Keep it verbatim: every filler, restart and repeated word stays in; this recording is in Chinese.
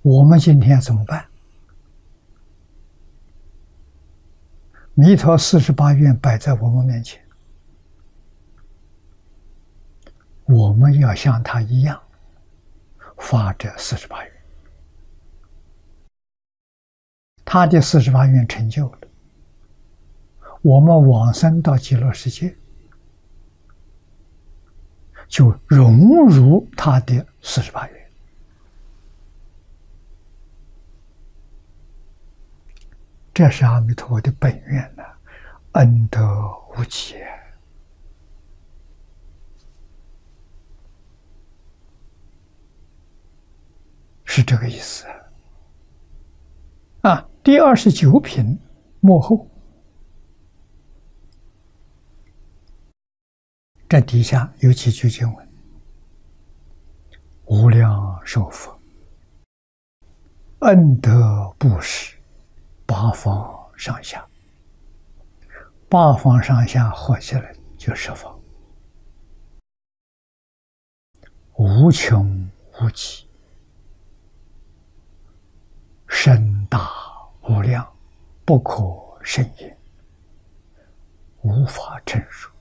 我们今天怎么办？弥陀四十八愿摆在我们面前，我们要像他一样发这四十八愿。他的四十八愿成就了，我们往生到极乐世界，就融入他的四十八愿。这是阿弥陀佛的本愿呢，恩德无极，是这个意思啊。第二十九品末后，这底下有几句经文：无量寿佛，恩德布施八方上下，八方上下合起来就十方，无穷无极，深大无量，不可胜也，无法陈述。